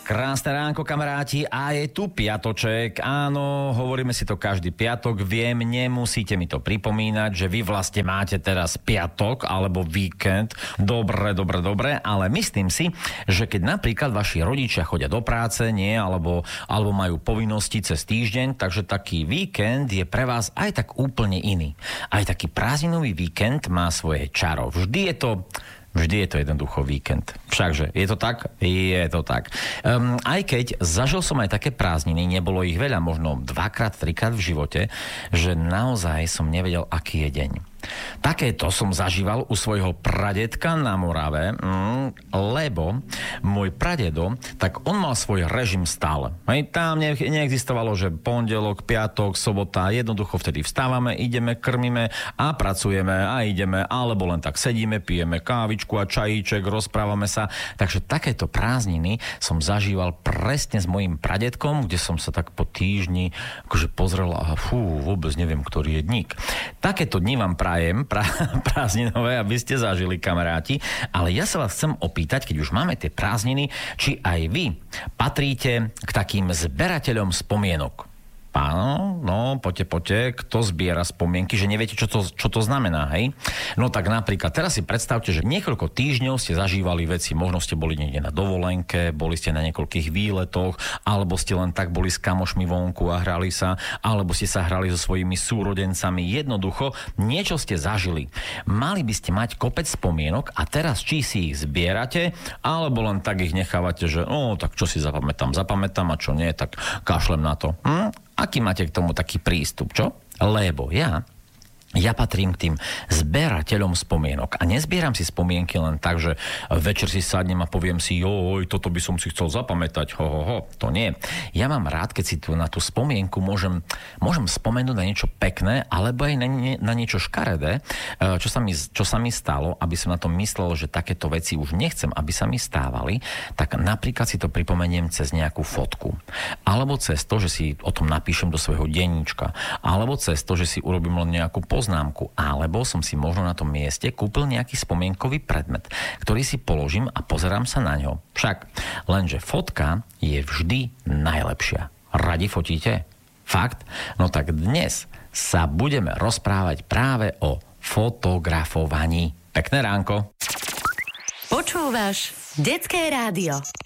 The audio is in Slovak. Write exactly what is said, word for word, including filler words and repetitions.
Krásne ránko, kamaráti, a je tu piatoček. Áno, hovoríme si to každý piatok. Viem, nemusíte mi to pripomínať, že vy vlastne máte teraz piatok alebo víkend. Dobre, dobre, dobre, ale myslím si, že keď napríklad vaši rodičia chodia do práce, nie, alebo, alebo majú povinnosti cez týždeň, takže taký víkend je pre vás aj tak úplne iný. Aj taký prázdninový víkend má svoje čaro. Vždy je to... Vždy je to jednoducho víkend. Všakže, je to tak? Je to tak. Um, aj keď zažil som aj také prázdniny, nebolo ich veľa, možno dvakrát, trikrát v živote, že naozaj som nevedel, aký je deň. Takéto som zažíval u svojho pradetka na Morave, mm, lebo môj pradedo, tak on mal svoj režim stále. Hej, tam ne, neexistovalo, že pondelok, piatok, sobota, jednoducho vtedy vstávame, ideme, krmíme a pracujeme a ideme, alebo len tak sedíme, pijeme kávičku a čajíček, rozprávame sa. Takže takéto prázdniny som zažíval presne s mojím pradedkom, kde som sa tak po týždni akože pozrel a fú, vôbec neviem, ktorý je dník. Takéto dni vám prajem, pra, prázdninové, aby ste zažili, kamaráti. Ale ja sa vás chcem opýtať, keď už máme tie prázdniny, či aj vy patríte k takým zberateľom spomienok. Áno, no, poďte, poďte, kto zbiera spomienky, že neviete, čo to, čo to znamená, hej? No tak napríklad, teraz si predstavte, že niekoľko týždňov ste zažívali veci, možno ste boli niekde na dovolenke, boli ste na niekoľkých výletoch, alebo ste len tak boli s kamošmi vonku a hrali sa, alebo ste sa hrali so svojimi súrodencami, jednoducho, niečo ste zažili. Mali by ste mať kopec spomienok a teraz či si ich zbierate, alebo len tak ich nechávate, že no, tak čo si zapamätám, zapamätám a čo nie, tak kašlem na to. Hm? Aký máte k tomu taký prístup, čo? Lebo ja, ja patrím k tým zberateľom spomienok. A nezbieram si spomienky len tak, že večer si sadnem a poviem si, joj, toto by som si chcel zapamätať, ho, ho, ho. To nie. Ja mám rád, keď si tu na tú spomienku môžem, môžem spomenúť na niečo pekné, alebo aj na, nie, na niečo škaredé, čo sa, mi, čo sa mi stalo, aby som na to myslel, že takéto veci už nechcem, aby sa mi stávali, tak napríklad si to pripomeniem cez nejakú fotku. Alebo cez to, že si o tom napíšem do svojho denníčka. Alebo cez to, že si urobím len nejakú poznámku, alebo som si možno na tom mieste kúpil nejaký spomienkový predmet, ktorý si položím a pozerám sa na ňo. Však, lenže fotka je vždy najlepšia. Radi fotíte? Fakt? No tak dnes sa budeme rozprávať práve o fotografovaní. Pekné ránko. Počúvaš Detské rádio.